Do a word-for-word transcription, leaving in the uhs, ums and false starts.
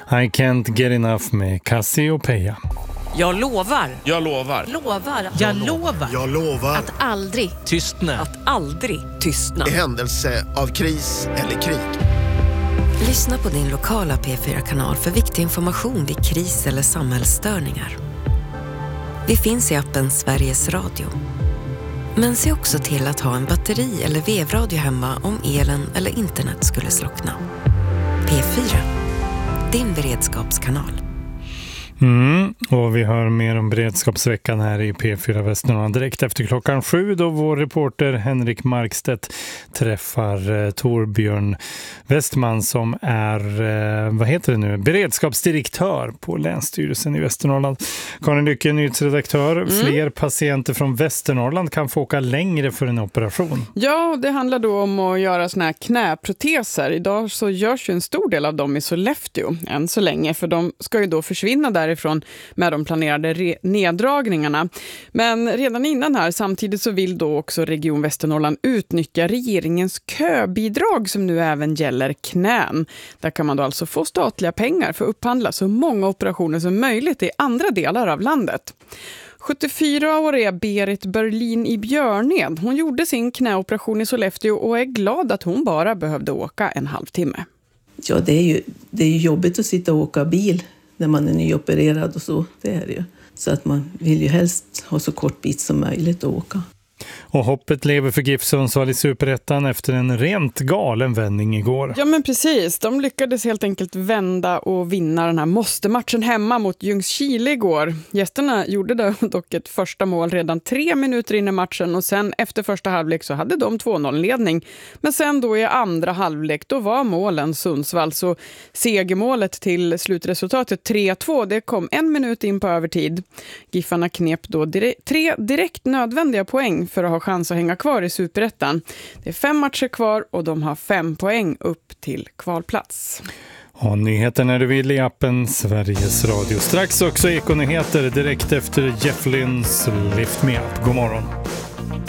I can't get enough med Cassiopeia. Jag lovar. Jag lovar. Lovar. Jag lovar. Jag lovar. Att aldrig Tystna. Att aldrig tystna. I händelse av kris eller krig. Lyssna på din lokala P fyra-kanal för viktig information vid kris eller samhällsstörningar. Vi finns i appen Sveriges Radio. Men se också till att ha en batteri- eller vevradio hemma om elen eller internet skulle slockna. P fyra, din beredskapskanal. Mm, och vi hör mer om beredskapsveckan här i P fyra Västernorrland direkt efter klockan sju, då vår reporter Henrik Markstedt träffar eh, Torbjörn Westman som är, eh, vad heter det nu, beredskapsdirektör på Länsstyrelsen i Västernorrland. Karin Lycke, nyhetsredaktör. Mm. Fler patienter från Västernorrland kan få åka längre för en operation. Ja, det handlar då om att göra såna här knäproteser. Idag så görs ju en stor del av dem i Sollefteå än så länge, för de ska ju då försvinna där ifrån med de planerade re- neddragningarna. Men redan innan här, samtidigt så vill då också Region Västernorrland utnyttja regeringens köbidrag som nu även gäller knän. Där kan man då alltså få statliga pengar för att upphandla så många operationer som möjligt i andra delar av landet. sjuttiofyraåriga Berit Berlin i Björned, hon gjorde sin knäoperation i Sollefteå och är glad att hon bara behövde åka en halvtimme. Ja, det är ju, det är ju jobbigt att sitta och åka bil när man är nyopererad och så, det är det ju. Så att man vill ju helst ha så kort bit som möjligt att åka. Och hoppet lever för GIF Sundsvall i Superettan efter en rent galen vändning igår. Ja men precis, de lyckades helt enkelt vända och vinna den här måste-matchen hemma mot Ljungskile igår. Gästerna gjorde dock ett första mål redan tre minuter in i matchen och sen efter första halvlek så hade de två noll-ledning. Men sen då i andra halvlek då var målen Sundsvall, så segermålet till slutresultatet tre två, det kom en minut in på övertid. Giffarna knep då dire- tre direkt nödvändiga poäng för att ha chans att hänga kvar i Superettan. Det är fem matcher kvar och de har fem poäng upp till kvalplats. Och nyheter när du vill i appen Sveriges Radio. Strax också Ekonyheter direkt efter Jeff Lynns Lift Me Up. God morgon.